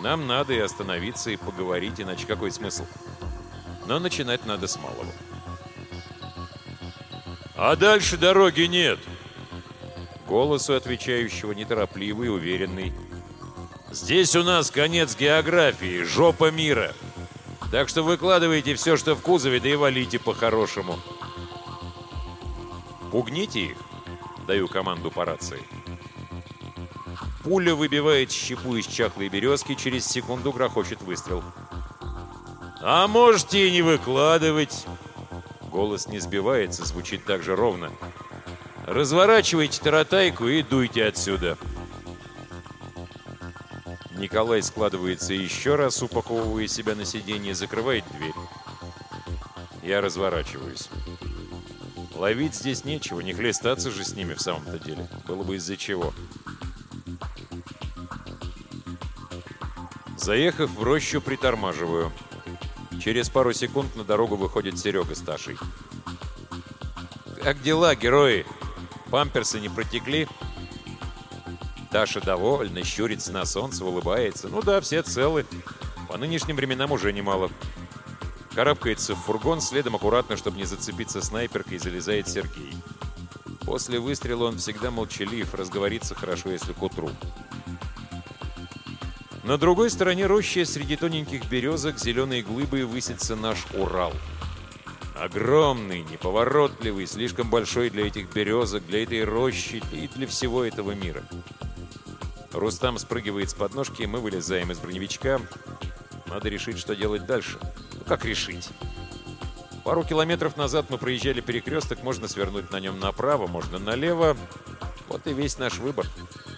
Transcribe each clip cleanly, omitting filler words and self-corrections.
Нам надо и остановиться, и поговорить, иначе какой смысл? Но начинать надо с малого. «А дальше дороги нет!» Голос у отвечающего неторопливый, уверенный. «Здесь у нас конец географии, жопа мира. Так что выкладывайте все, что в кузове, да и валите по-хорошему». «Пугните их!» — даю команду по рации. Пуля выбивает щепу из чахлой березки, через секунду грохочет выстрел. «А можете и не выкладывать!» Голос не сбивается, звучит так же ровно. «Разворачивайте таратайку и дуйте отсюда!» Николай складывается еще раз, упаковывая себя на сиденье, закрывает дверь. Я разворачиваюсь. Ловить здесь нечего, не хлестаться же с ними в самом-то деле. Было бы из-за чего. Заехав в рощу, притормаживаю. Через пару секунд на дорогу выходит Серега с Ташей. «Как дела, герои? Памперсы не протекли?» Таша довольна, щурится на солнце, улыбается. «Ну да, все целы. По нынешним временам уже немало». Карабкается в фургон, следом аккуратно, чтобы не зацепиться снайперкой, залезает Сергей. После выстрела он всегда молчалив, разговорится хорошо, если к утру. На другой стороне рощи, среди тоненьких березок, зеленой глыбой высится наш Урал. Огромный, неповоротливый, слишком большой для этих березок, для этой рощи и для всего этого мира. Рустам спрыгивает с подножки, мы вылезаем из броневичка. Надо решить, что делать дальше. Ну, как решить? Пару километров назад мы проезжали перекресток, можно свернуть на нем направо, можно налево. Вот и весь наш выбор.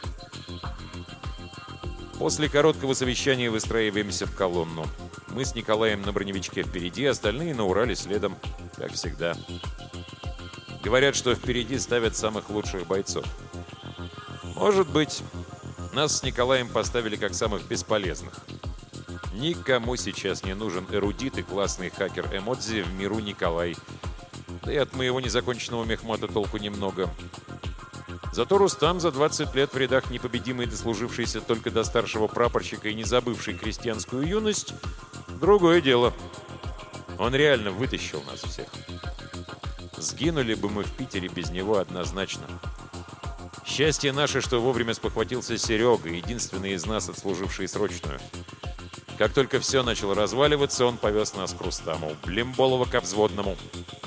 После короткого совещания выстраиваемся в колонну. Мы с Николаем на броневичке впереди, остальные на Урале следом, как всегда. Говорят, что впереди ставят самых лучших бойцов. Может быть, нас с Николаем поставили как самых бесполезных. Никому сейчас не нужен эрудит и классный хакер Эмодзи в миру Николай. Да и от моего незаконченного мехмата толку немного. Зато Рустам за 20 лет в рядах непобедимый, дослужившийся только до старшего прапорщика и не забывший крестьянскую юность, другое дело. Он реально вытащил нас всех. Сгинули бы мы в Питере без него однозначно. Счастье наше, что вовремя спохватился Серега, единственный из нас, отслуживший срочную. Как только все начало разваливаться, он повез нас к Рустаму, Блимболова ко взводному.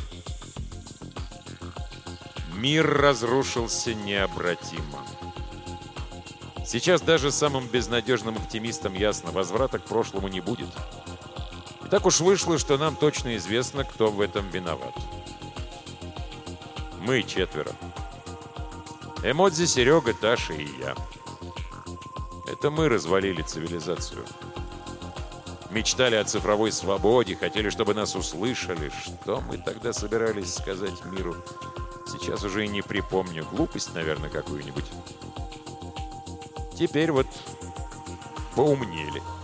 Мир разрушился необратимо. Сейчас даже самым безнадежным оптимистам ясно, возврата к прошлому не будет. И так уж вышло, что нам точно известно, кто в этом виноват. Мы четверо. Эмодзи, Серега, Таша и я. Это мы развалили цивилизацию. Мечтали о цифровой свободе, хотели, чтобы нас услышали. Что мы тогда собирались сказать миру? Сейчас уже и не припомню. Глупость, наверное, какую-нибудь. Теперь вот поумнели.